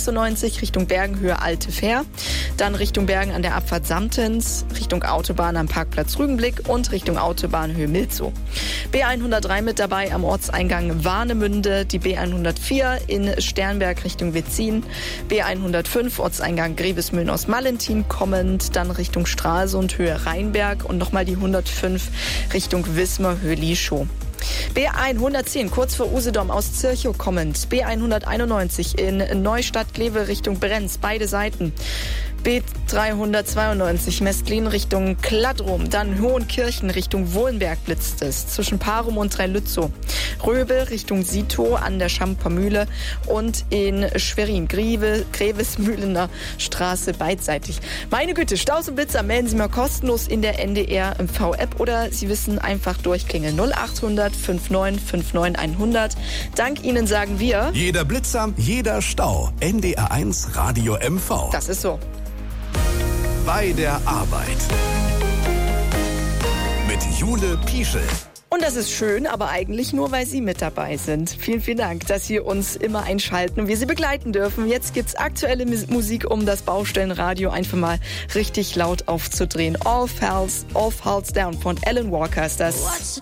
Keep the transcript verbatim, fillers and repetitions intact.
sechsundneunzig Richtung Bergenhöhe Alte Fähr, dann Richtung Bergen an der Abfahrt Samtens, Richtung Autobahn am Parkplatz Rügenblick und Richtung Autobahnhöhe Milzow. B hundertdrei mit dabei am Ortseingang Warnemünde, die B hundertvier in Sternberg Richtung Wetzin, B hundertfünf Ortseingang Grevesmühlen aus Mallentin kommend, dann Richtung Stralsund Höhe Rheinberg und nochmal die hundertfünf Richtung Wismar Höhe Lieschow. B hundertzehn kurz vor Usedom aus Zirchow kommend, B hunderteinundneunzig in Neustadt-Glewe Richtung Brenz, beide Seiten. B dreihundertzweiundneunzig Mestlin Richtung Kladrum, dann Hohenkirchen Richtung Wohlenberg blitzt es, zwischen Parum und Dreilützow. Röbel Richtung Sitow an der Schampermühle und in Schwerin, Grieve, Grevesmühlener Straße beidseitig. Meine Güte, Staus und Blitzer melden Sie mal kostenlos in der N D R M V-App oder Sie wissen einfach durchklingeln null achthundert neunundfünfzig neunundfünfzig hundert. Dank Ihnen sagen wir: Jeder Blitzer, jeder Stau. N D R eins Radio M V. Das ist so. Bei der Arbeit. Mit Jule Pieschel. Und das ist schön, aber eigentlich nur, weil Sie mit dabei sind. Vielen, vielen Dank, dass Sie uns immer einschalten und wir Sie begleiten dürfen. Jetzt gibt's aktuelle Musik, um das Baustellenradio einfach mal richtig laut aufzudrehen. All Falls, All Falls Down von Alan Walker ist das.